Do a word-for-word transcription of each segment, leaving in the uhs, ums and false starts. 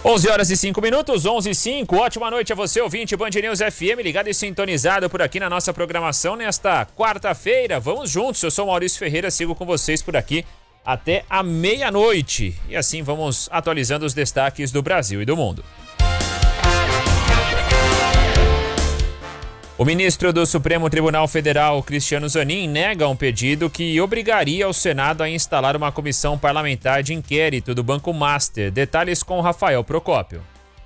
onze horas e cinco minutos, onze e cinco. Ótima noite a você, ouvinte Band News F M, ligado e sintonizado por aqui na nossa programação nesta quarta-feira. Vamos juntos, eu sou Maurício Ferreira, sigo com vocês por aqui até a meia-noite. E assim vamos atualizando os destaques do Brasil e do mundo. O ministro do Supremo Tribunal Federal, Cristiano Zanin, nega um pedido que obrigaria o Senado a instalar uma comissão parlamentar de inquérito do Banco Master. Detalhes com Rafael Procópio.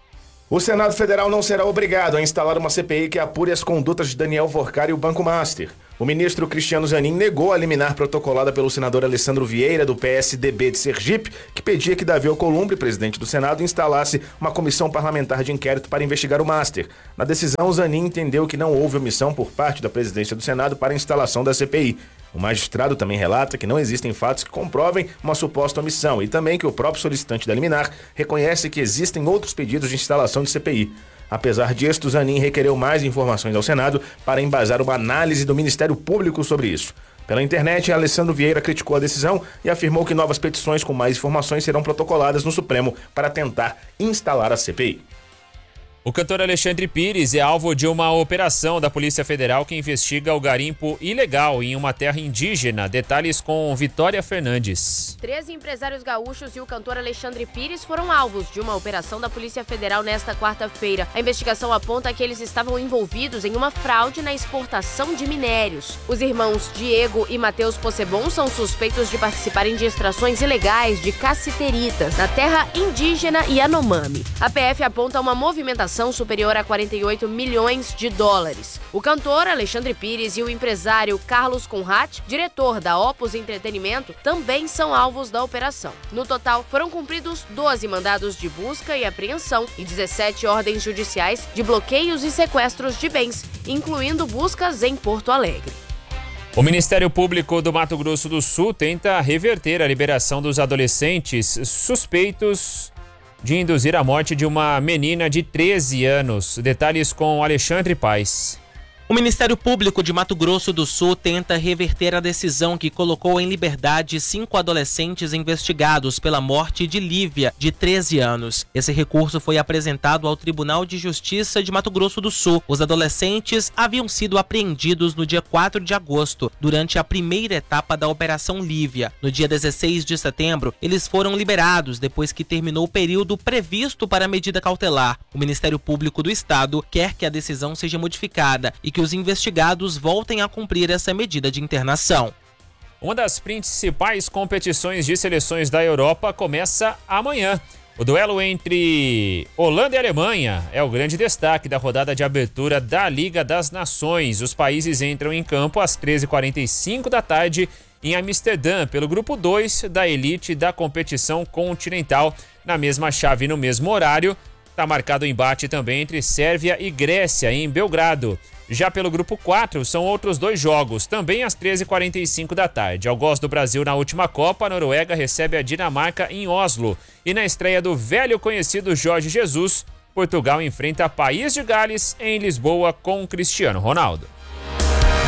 O Senado Federal não será obrigado a instalar uma C P I que apure as condutas de Daniel Worcar e o Banco Master. O ministro Cristiano Zanin negou a liminar protocolada pelo senador Alessandro Vieira, do P S D B de Sergipe, que pedia que Davi Alcolumbre, presidente do Senado, instalasse uma comissão parlamentar de inquérito para investigar o Master. Na decisão, Zanin entendeu que não houve omissão por parte da presidência do Senado para a instalação da C P I. O magistrado também relata que não existem fatos que comprovem uma suposta omissão e também que o próprio solicitante da liminar reconhece que existem outros pedidos de instalação de C P I. Apesar disto, Zanin requereu mais informações ao Senado para embasar uma análise do Ministério Público sobre isso. Pela internet, Alessandro Vieira criticou a decisão e afirmou que novas petições com mais informações serão protocoladas no Supremo para tentar instalar a C P I. O cantor Alexandre Pires é alvo de uma operação da Polícia Federal que investiga o garimpo ilegal em uma terra indígena. Detalhes com Vitória Fernandes. Treze empresários gaúchos e o cantor Alexandre Pires foram alvos de uma operação da Polícia Federal nesta quarta-feira. A investigação aponta que eles estavam envolvidos em uma fraude na exportação de minérios. Os irmãos Diego e Matheus Possebon são suspeitos de participarem de extrações ilegais de cassiteritas na terra indígena Yanomami. A P F aponta uma movimentação superior a quarenta e oito milhões de dólares. O cantor Alexandre Pires e o empresário Carlos Conrad, diretor da Opus Entretenimento, também são alvos da operação. No total, foram cumpridos doze mandados de busca e apreensão e dezessete ordens judiciais de bloqueios e sequestros de bens, incluindo buscas em Porto Alegre. O Ministério Público do Mato Grosso do Sul tenta reverter a liberação dos adolescentes suspeitos de induzir a morte de uma menina de treze anos. Detalhes com Alexandre Paes. O Ministério Público de Mato Grosso do Sul tenta reverter a decisão que colocou em liberdade cinco adolescentes investigados pela morte de Lívia, de treze anos. Esse recurso foi apresentado ao Tribunal de Justiça de Mato Grosso do Sul. Os adolescentes haviam sido apreendidos no dia quatro de agosto, durante a primeira etapa da Operação Lívia. No dia dezesseis de setembro, eles foram liberados depois que terminou o período previsto para a medida cautelar. O Ministério Público do Estado quer que a decisão seja modificada e que os investigados voltem a cumprir essa medida de internação. Uma das principais competições de seleções da Europa começa amanhã. O duelo entre Holanda e Alemanha é o grande destaque da rodada de abertura da Liga das Nações. Os países entram em campo às treze e quarenta e cinco da tarde em Amsterdã, pelo grupo dois da elite da competição continental. Na mesma chave e no mesmo horário, está marcado o embate também entre Sérvia e Grécia, em Belgrado. Já pelo grupo quatro, são outros dois jogos, também às treze e quarenta e cinco da tarde. Ao gosto do Brasil na última Copa, a Noruega recebe a Dinamarca em Oslo. E na estreia do velho conhecido Jorge Jesus, Portugal enfrenta País de Gales em Lisboa com Cristiano Ronaldo.